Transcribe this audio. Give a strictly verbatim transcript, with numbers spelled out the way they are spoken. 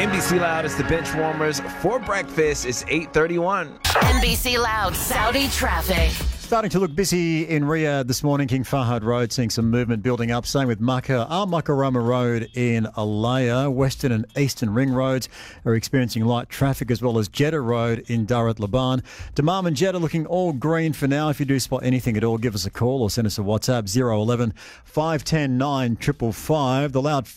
N B C Loud is the bench warmers for breakfast. It's eight thirty-one. N B C Loud Saudi traffic. Starting to look busy in Riyadh this morning. King Fahd Road seeing some movement building up. Same with Makkah. Al Makarama Road in Alaya. Western and Eastern Ring Roads are experiencing light traffic, as well as Jeddah Road in Darat Laban. Dammam and Jeddah looking all green for now. If you do spot anything at all, give us a call or send us a WhatsApp zero eleven five one zero nine five five five. The Loud